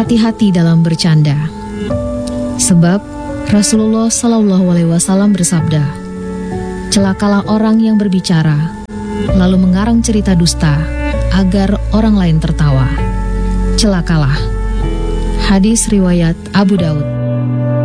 hati-hati dalam bercanda. Sebab Rasulullah SAW bersabda, celakalah orang yang berbicara, lalu mengarang cerita dusta, agar orang lain tertawa. Celakalah. Hadis riwayat Abu Daud.